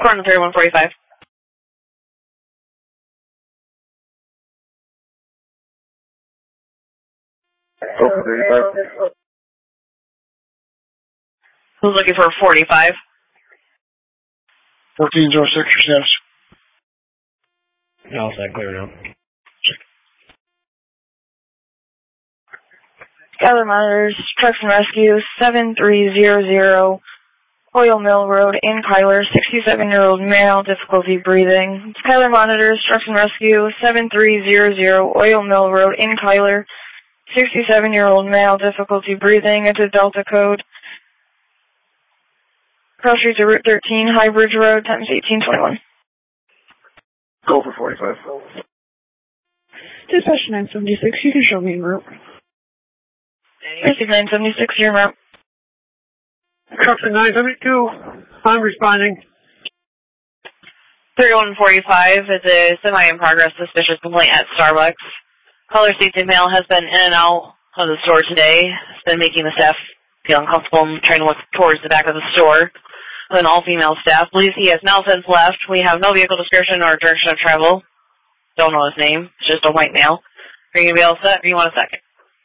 Corner 3145. Go for 35. Who's looking for 45? 1406, your status. All set, clear now. Skyler monitors, trucks and rescue, 7300 Oil Mill Road in Kyler, 67-year-old male, difficulty breathing. Skyler monitors, trucks and rescue, 7300 Oil Mill Road in Kyler, 67-year-old male, difficulty breathing. It's a Delta code. Cross streets of Route 13, High Bridge Road, times 1821. Go for 45. Dispatch 976, you can show me en route. Receive 976, you're en route. Trucks 972, I'm responding. 3145 is a semi-in-progress suspicious complaint at Starbucks. Caller states a male has been in and out of the store today. It's been making the staff feel uncomfortable and trying to look towards the back of the store. With an all-female staff. Believes he has now since left. We have no vehicle description or direction of travel. Don't know his name. It's just a white male. Are you going to be all set, or you want a second?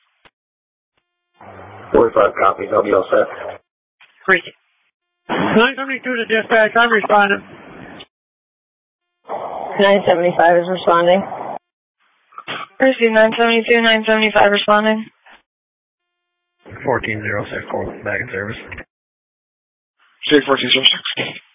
45 copies, I'll be all set. Receive. 972 to dispatch, I'm responding. 975 is responding. Receive 972, 975 responding. 14064, back in service. State 1406.